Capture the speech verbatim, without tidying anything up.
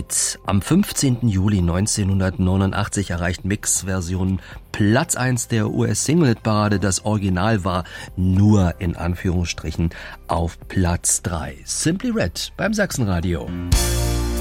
Hit. Am fünfzehnten Juli neunzehnhundertneunundachtzig erreicht Mix-Version Platz eins der U S-Single-Parade. Das Original war nur in Anführungsstrichen auf Platz drei. Simply Red beim Sachsenradio.